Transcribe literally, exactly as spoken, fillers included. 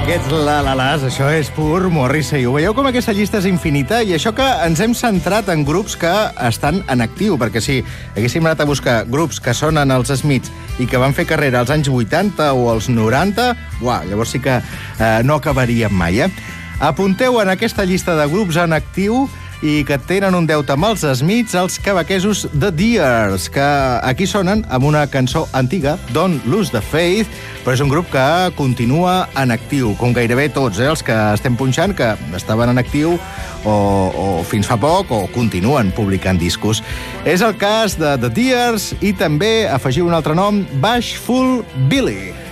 Aquests la-la-las, això és pur Morrissey. Ho veieu com aquesta llista és infinita? I això que ens hem centrat en grups que estan en actiu, perquè si haguéssim anat a buscar grups que sonen als Smiths i que van fer carrera als anys vuitanta o als noranta, uah, llavors sí que eh, no acabaríem mai, eh? Apunteu en aquesta llista de grups en actiu i que tenen un deute amb els Smiths, els quebequesos The Deers, que aquí sonen amb una cançó antiga, Don't Lose the Faith, però és un grup que continua en actiu, com gairebé tots, eh, els que estem punxant, que estaven en actiu o, o fins fa poc o continuen publicant discos. És el cas de The Deers i també afegiu un altre nom, Bashful Billy.